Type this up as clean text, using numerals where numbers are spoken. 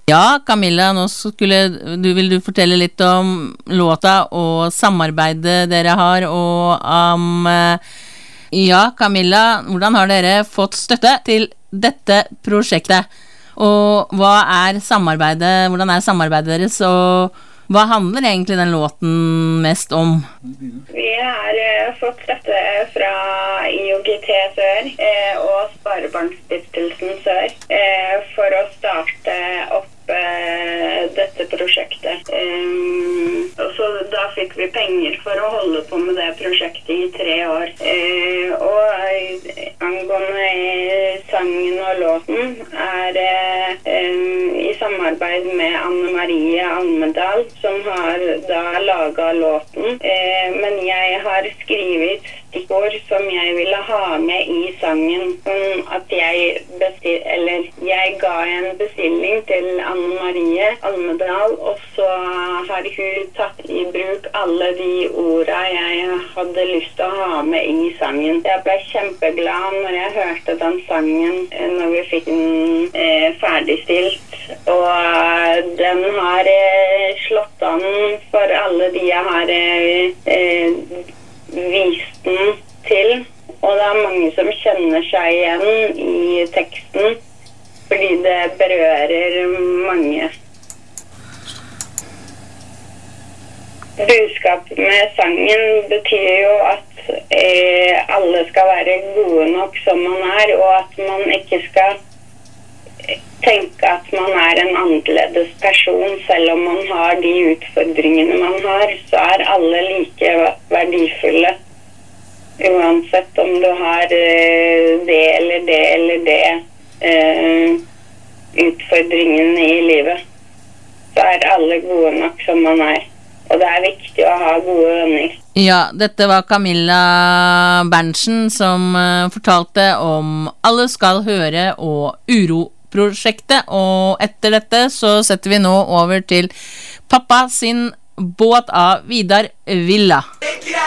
Ja, Camilla, nå vil du fortelle litt om låta og samarbeidet dere har, og ja, Camilla, hvordan har dere fått støtte til dette prosjektet? Og hvordan er samarbeidet deres, og hva handler egentlig den låten mest om? Vi har fått støtte fra IOGT Sør og Sparebankstiftelsen Sør for å starte opp dette prosjektet. Og så da fikk vi penger for å holde på med det prosjektet i 3 år. Og angående sangen og låten i samarbeid med Anne Marie Almedal, som har da laget låten. Men jeg har skrivet stikkord som jeg ville ha med i sangen. At jeg ga en bestilling til Anne Marie Almedal, og så har hun tatt i bruk alle de ordene jeg hadde lyst til å ha med i sangen. Jeg ble kjempeglad når jeg hørte den sangen, når vi fikk den ferdigstilt. Og den har slått an for alle de jeg har vist den til. Og det er mange som kjenner seg igjen i teksten, fordi det berører mange. Budskapet med sangen betyr jo at alle skal være gode nok som man er, og at man ikke skal tenke at man er en annerledes person. Selv om man har de utfordringene man har, så er alle like verdifulle. Uansett om du har det eller det eller det utfordringene i livet, så er alle gode nok som man er. Og det er viktig å ha gode venner. Ja, dette var Camilla Berntsen som fortalte om Alle skal høre og Uro-prosjektet. Og etter dette så setter vi nå over til Pappa sin båt av Vidar Villa.